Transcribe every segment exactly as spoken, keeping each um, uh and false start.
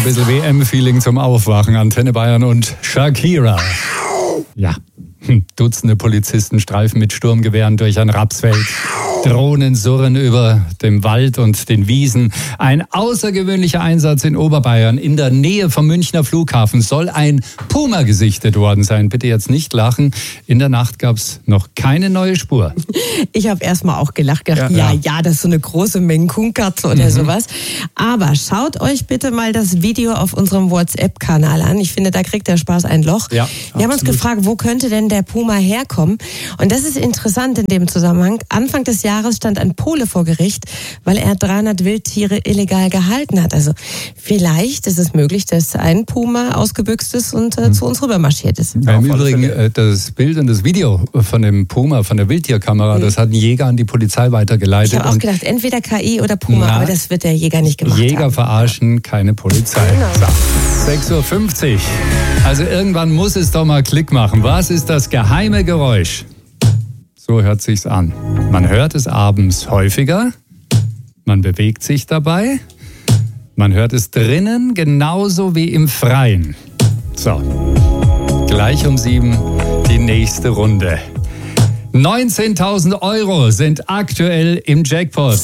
ein bisschen W M-Feeling zum Aufwachen. Antenne Bayern und Shakira. Ja, Dutzende Polizisten streifen mit Sturmgewehren durch ein Rapsfeld. Drohnen surren über dem Wald und den Wiesen. Ein außergewöhnlicher Einsatz in Oberbayern. In der Nähe vom Münchner Flughafen soll ein Puma gesichtet worden sein. Bitte jetzt nicht lachen. In der Nacht gab es noch keine neue Spur. Ich habe erstmal auch gelacht, gedacht, ja, ja, ja, das ist so eine große Menkunkatze oder mhm. sowas. Aber schaut euch bitte mal das Video auf unserem WhatsApp-Kanal an. Ich finde, da kriegt der Spaß ein Loch. Ja, Wir haben uns gefragt, wo könnte denn der Puma herkommen? Und das ist interessant in dem Zusammenhang. Anfang des Jahres stand ein Pole vor Gericht, weil er dreihundert Wildtiere illegal gehalten hat. Also vielleicht ist es möglich, dass ein Puma ausgebüxt ist und äh, zu uns rüber marschiert ist. Ja, Im Übrigen, äh, das Bild und das Video von dem Puma, von der Wildtierkamera, mhm. das hat ein Jäger an die Polizei weitergeleitet. Ich habe auch gedacht, entweder K I oder Puma, na, aber das wird der Jäger nicht gemacht Jäger haben. verarschen, keine Polizei. Genau. So, sechs Uhr fünfzig. Also irgendwann muss es doch mal Klick machen. Was ist das geheime Geräusch? So hört sich's an. Man hört es abends häufiger, man bewegt sich dabei, man hört es drinnen genauso wie im Freien. So, gleich um sieben die nächste Runde. neunzehntausend Euro sind aktuell im Jackpot.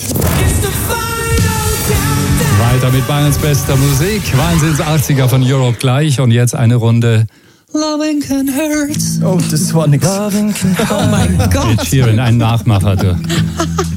Weiter mit Bayerns bester Musik, Wahnsinns achtziger von Europe gleich und jetzt eine Runde Loving can hurt. Oh, das war nix. Oh mein Gott. Ed Sheeran, ein Nachmacher, du.